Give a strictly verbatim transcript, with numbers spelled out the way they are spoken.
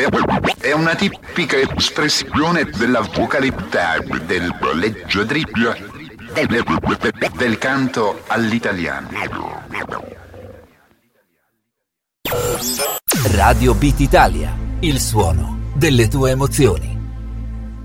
è una tipica espressione della vocalità del leggiadribbio del, del canto all'italiano. Radio Beat Italia, il suono delle tue emozioni.